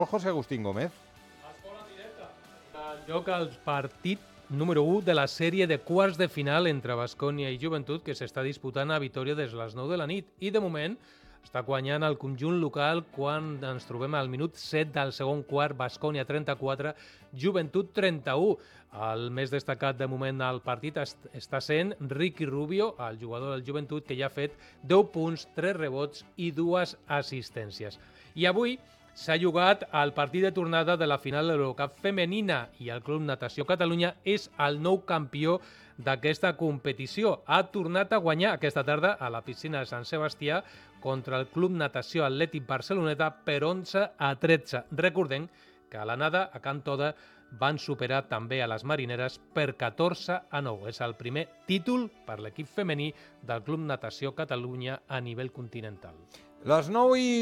José Agustín Gómez. Joc al partit número 1 de la sèrie de quarts de final entre Baskonia i Joventut que s'està disputant a Vitòria des les 9 de la nit i de moment està guanyant el conjunt local quan ens trobem al minut 7 del segon quart, Baskonia 34, Joventut 31. El més destacat de moment al partit està sent Ricky Rubio, el jugador del Joventut, que ja ha fet 10 punts, 3 rebots i 2 assistències. I avui s'ha jugat el partit de tornada de la final de l'Eurocup femenina i el Club Natació Catalunya és el nou campió d'aquesta competició. Ha tornat a guanyar aquesta tarda a la piscina de Sant Sebastià contra el Club Natació Atlètic Barceloneta per 11-13. Recordem que a la nada, a Can Toda, van superar també a les marineres per 14-9. És el primer títol per l'equip femení del Club Natació Catalunya a nivell continental. Les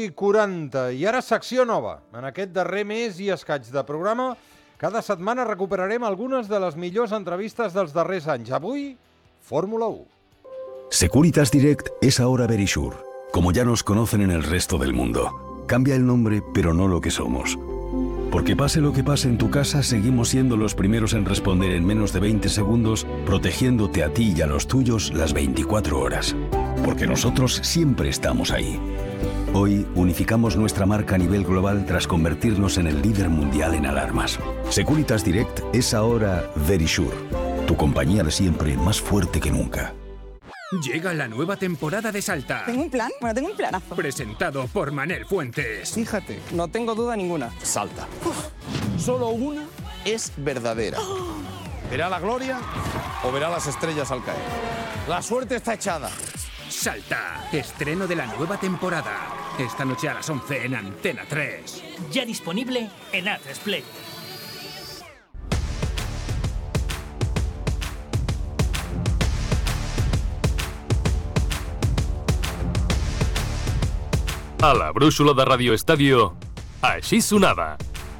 9:40 i ara secció nova. En aquest darrer mes i escaig de programa, cada setmana recuperarem algunes de les millors entrevistes dels darrers anys. Avui, Fórmula 1. Securitas Direct es ahora Verisure, como ya nos conocen en el resto del mundo. Cambia el nombre, pero no lo que somos. Porque pase lo que pase en tu casa, seguimos siendo los primeros en responder en menos de 20 segundos, protegiéndote a ti y a los tuyos las 24 horas. Porque nosotros siempre estamos ahí. Hoy unificamos nuestra marca a nivel global tras convertirnos en el líder mundial en alarmas. Securitas Direct es ahora Verisure, tu compañía de siempre más fuerte que nunca. Llega la nueva temporada de Salta. ¿Tengo un plan? Bueno, tengo un planazo. Presentado por Manel Fuentes. Fíjate, no tengo duda ninguna. Salta. Solo una es verdadera. ¿Verá la gloria o verá las estrellas al caer? La suerte está echada. Salta, estreno de la nueva temporada. Esta noche a las 11 en Antena 3. Ya disponible en A3 Play. A la brúixola de Radio Estadio, així sonava.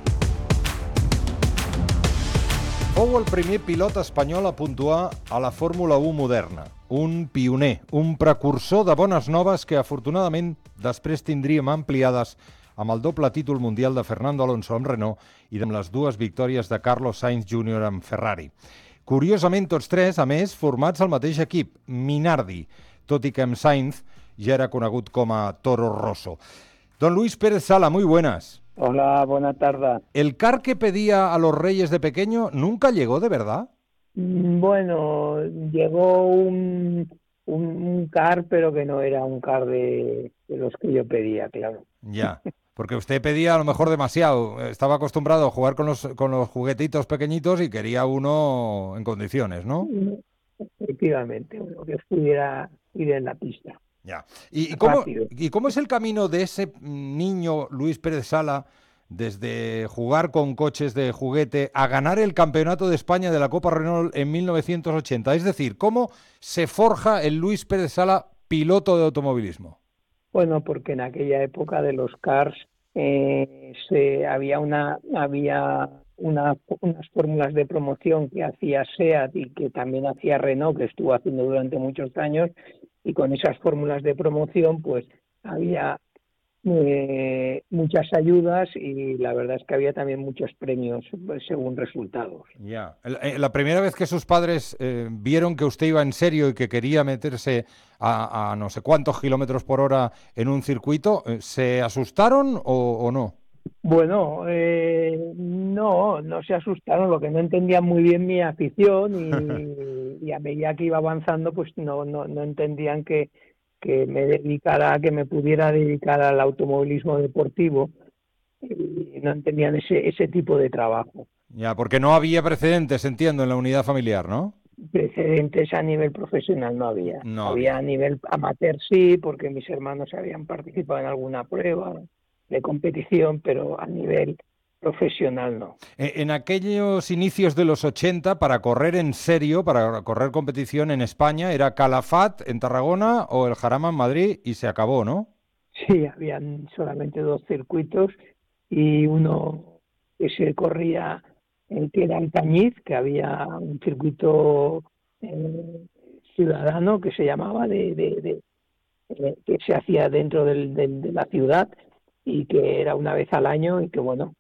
Fou el primer pilot espanyol a puntuar a la Fórmula 1 moderna. Un pioner, un precursor de bones noves que afortunadament després tindríem ampliades amb el doble títol mundial de Fernando Alonso amb Renault i amb les 2 victòries de Carlos Sainz Jr. amb Ferrari. Curiosament, tots 3, a més, formats al mateix equip, Minardi, tot i que amb Sainz ya era conegut como Toro Rosso. Don Luis Pérez Sala, muy buenas. Hola, buena tarde. ¿El car que pedía a los Reyes de pequeño nunca llegó de verdad? Bueno, llegó un car, pero que no era un car de los que yo pedía, claro. Ya, porque usted pedía a lo mejor demasiado. Estaba acostumbrado a jugar con los juguetitos pequeñitos y quería uno en condiciones, ¿no? Efectivamente, uno que pudiera ir en la pista. Ya. ¿Y cómo es el camino de ese niño Luis Pérez Sala desde jugar con coches de juguete a ganar el campeonato de España de la Copa Renault en 1980? Es decir, ¿cómo se forja el Luis Pérez Sala piloto de automovilismo? Bueno, porque en aquella época de los cars había unas fórmulas de promoción que hacía SEAT y que también hacía Renault, que estuvo haciendo durante muchos años. Y con esas fórmulas de promoción pues había muchas ayudas y la verdad es que había también muchos premios según resultados. Ya. La primera vez que sus padres vieron que usted iba en serio y que quería meterse a no sé cuántos kilómetros por hora en un circuito, ¿se asustaron o no? Bueno, no se asustaron, lo que no entendían muy bien mi afición y a medida que iba avanzando pues no entendían que me pudiera dedicar al automovilismo deportivo y no entendían ese tipo de trabajo. Ya, porque no había precedentes, entiendo, en la unidad familiar, ¿no? Precedentes a nivel profesional no había. Había a nivel amateur sí, porque mis hermanos habían participado en alguna prueba de competición, pero a nivel profesional no. En aquellos inicios de los 80, para correr en serio, para correr competición en España, era Calafat en Tarragona o el Jarama en Madrid y se acabó, ¿no? Sí, habían solamente 2 circuitos y uno que se corría, que era el Cañiz, que había un circuito ciudadano que se llamaba, que se hacía dentro de la ciudad, y que era una vez al año y que bueno,